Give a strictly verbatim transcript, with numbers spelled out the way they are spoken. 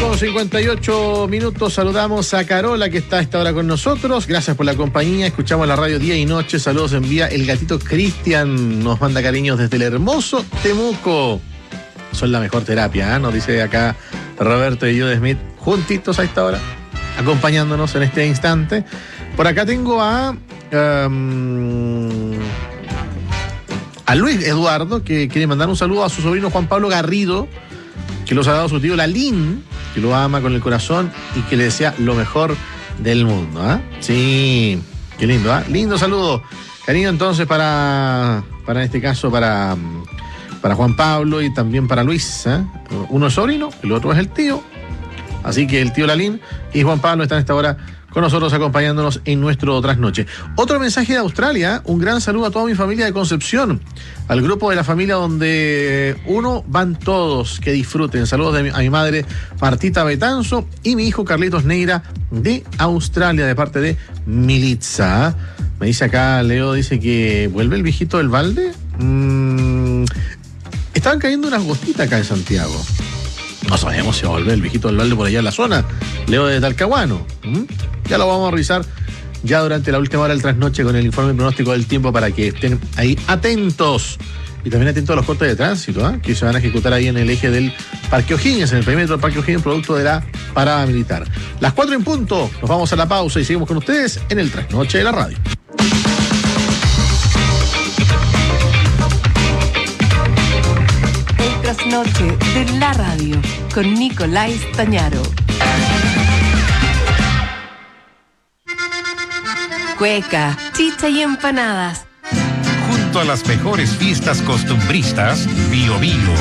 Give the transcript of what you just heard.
con cincuenta y ocho minutos. Saludamos a Carola, que está a esta hora con nosotros. Gracias por la compañía. Escuchamos la radio día y noche. Saludos envía el gatito Cristian. Nos manda cariños desde el hermoso Temuco. Son la mejor terapia, ¿eh? Nos dice acá Roberto y Jude Smith, juntitos a esta hora, acompañándonos en este instante. Por acá tengo a um, a Luis Eduardo, que quiere mandar un saludo a su sobrino Juan Pablo Garrido, que los ha dado su tío Lalín, que lo ama con el corazón y que le desea lo mejor del mundo, ¿eh? Sí, qué lindo, ¿eh? Lindo saludo. Cariño entonces para, para en este caso, para, para Juan Pablo y también para Luis, ¿eh? Uno es sobrino, el otro es el tío. Así que el tío Lalín y Juan Pablo están a esta hora con nosotros acompañándonos en nuestro trasnoche. Otro mensaje de Australia, un gran saludo a toda mi familia de Concepción, al grupo de la familia donde uno van todos, que disfruten. Saludos de mi, a mi madre Martita Betanzo y mi hijo Carlitos Neira de Australia, de parte de Militza. Me dice acá, Leo, dice que vuelve el viejito del balde. Mm, estaban cayendo unas gotitas acá en Santiago. No sabemos si va a volver el viejito del balde por allá en la zona. Leo de Talcahuano. ¿Mm? Ya lo vamos a revisar ya durante la última hora del trasnoche con el informe pronóstico del tiempo para que estén ahí atentos. Y también atentos a los cortes de tránsito, ¿eh? Que se van a ejecutar ahí en el eje del Parque O'Higgins, en el perímetro del Parque O'Higgins, producto de la parada militar. Las cuatro en punto. Nos vamos a la pausa y seguimos con ustedes en el trasnoche de la radio. Trasnoche de la radio con Nicolás Tañaro. Cueca, chicha y empanadas. Junto a las mejores fiestas costumbristas, Bio Bio